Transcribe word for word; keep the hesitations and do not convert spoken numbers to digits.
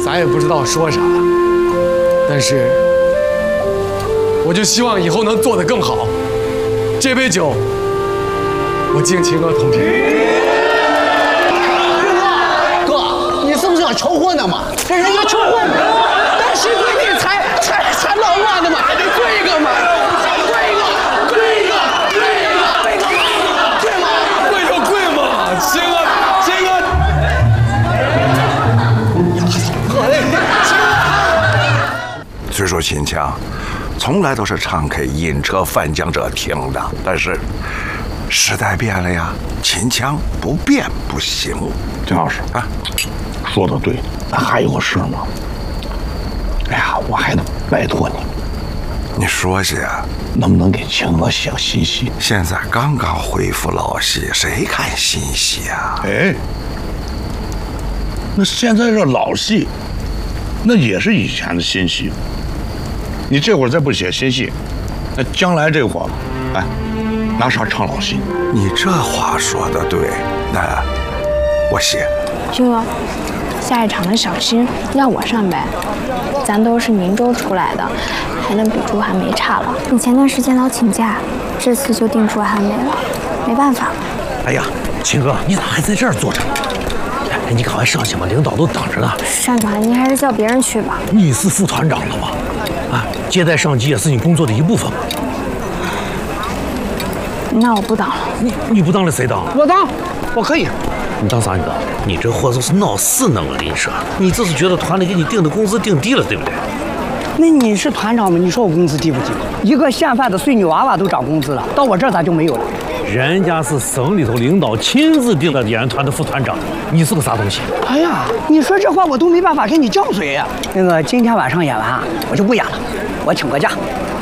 咱也不知道说啥，但是我就希望以后能做得更好。这杯酒，我敬秦哥同志。 哥，你是不是要求婚呢嘛？跟人家求婚，单膝跪地才才才浪漫的嘛，还得跪一个嘛，跪一个，跪一个，跪一个，跪个嘛，跪嘛， 跪就跪嘛，秦哥，秦哥。 虽说秦腔从来都是唱给饮者泛讲者听的，但是时代变了呀，秦腔不变不行。 姜老师啊，说的对，还有个事呢。哎呀，我还得拜托你， 你说些， 能不能给秦哥写个新戏？ 现在刚刚恢复老戏，谁看新戏呀？ 哎，那现在这老戏，那也是以前的新戏。 你这会儿再不写新戏，那将来这会儿，哎，拿啥唱老戏？ 你这话说的对，那我写。 军哥，下一场的小新让我上呗，咱都是宁州出来的，还能比朱寒梅差了。 你前段时间老请假，这次就定朱寒梅了，没办法。 哎呀，秦哥，你咋还在这儿坐着？哎，你赶快上去吧，领导都等着呢。 单长，您还是叫别人去吧。 你是副团长了吗？ 啊，接待上级也是你工作的一部分。 那我不当了。 你你不当了谁当？ 我当，我可以。 你当啥？你当？你这货就是闹事弄了，林舍。你这是觉得团里给你定的工资定低了，对不对？ 那你是团长吗？你说我工资低不低？一个县饭的碎女娃娃都涨工资了，到我这儿咋就没有了？ 人家是省里头领导亲自定的演员团的副团长，你是个啥东西？ 哎呀，你说这话我都没办法跟你犟嘴呀。那个今天晚上演完，我就不演了，我请个假，